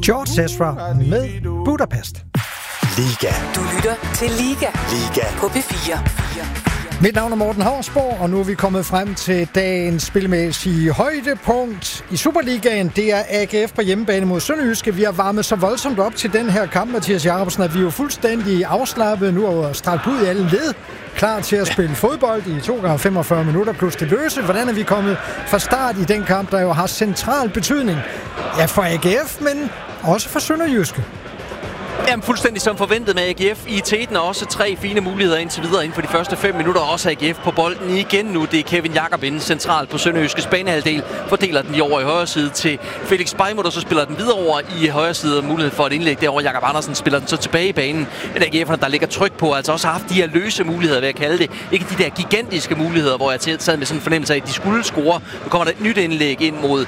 George Ezra med Budapest. Liga. Du lytter til Liga. Liga. På P4. Mit navn er Morten Havsborg, og nu er vi kommet frem til dagens spilmæssige højdepunkt i Superligaen. Det er AGF på hjemmebane mod Sønderjyske. Vi har varmet så voldsomt op til den her kamp, Mathias Jacobsen, at vi er jo fuldstændig afslappet nu og strakt ud i alle led. Klar til at spille fodbold i 2 gange 45 minutter plus det løse. Hvordan er vi kommet fra start i den kamp, der jo har central betydning? Ja, for AGF, men også for Sønderjyske. Jamen, fuldstændig som forventet med AGF i teten, og også 3 fine muligheder indtil videre inden for de første 5 minutter. Også AGF på bolden igen nu. Det er Kevin Jakob inde centralt på Sønderjyskes banehalvdel. Fordeler den lige over i højre side til Felix Beimut, og så spiller den videre over i højre side. Mulighed for et indlæg derovre. Jakob Andersen spiller den så tilbage i banen. En AGF'erne, der ligger tryk på, altså også har haft de her løse muligheder, vil jeg kalde det. Ikke de der gigantiske muligheder, hvor jeg sad med sådan en fornemmelse af, at de skulle score. Nu kommer der et nyt indlæg ind mod,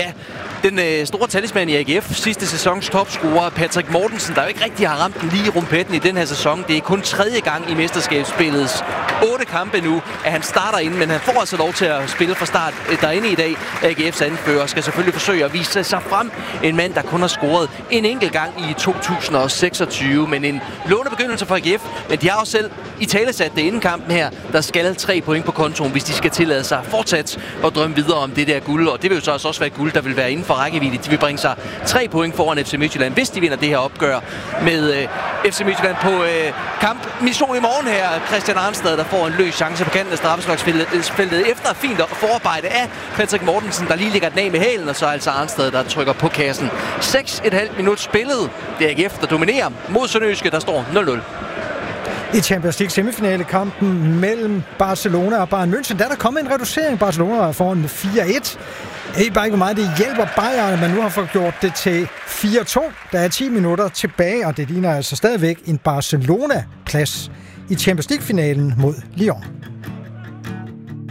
den store talisman i AGF, sidste sæsons topscorer, Patrick Mortensen, der jo ikke rigtig har ramt den lige i rumpetten i den her sæson. Det er kun 3. gang i mesterskabsspillets 8 kampe nu, at han starter ind, men han får altså lov til at spille fra start derinde i dag. AGF's anfører skal selvfølgelig forsøge at vise sig frem. En mand, der kun har scoret en enkelt gang i 2026, men en lovende begyndelse for AGF. Men de har også selv i talesat det inden kampen her, der skal 3 point på kontoen, hvis de skal tillade sig fortsat at drømme videre om det der guld. Og det vil jo så også være guld, der vil være inden for rækkevidde. De vil bringe sig 3 point foran FC Midtjylland, hvis de vinder det her opgør med FC Midtjylland på kampmission i morgen her. Christian Arnsted, der får en løs chance på kanten af straffesparksfeltet efter fint forarbejde af Patrick Mortensen, der lige ligger den af med hælen, og så altså Arnsted, der trykker på kassen. 6,5 minut spillet. Det er AGF, der dominerer mod Sønderjyske, der står 0-0. I Champions League semifinalekampen mellem Barcelona og Bayern München, der er der kommet en reducering. Barcelona er foran 4-1. Jeg ved bare ikke, hvor meget det hjælper Bayern, men nu har fået gjort det til 4-2. Der er 10 minutter tilbage, og det ligner altså stadigvæk en Barcelona-plads i Champions League-finalen mod Lyon.